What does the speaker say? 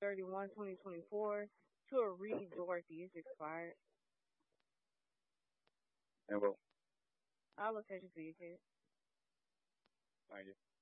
31, 2024 to a Reed Dorothy. It's expired. And well, I'll location for you, kid. thank you.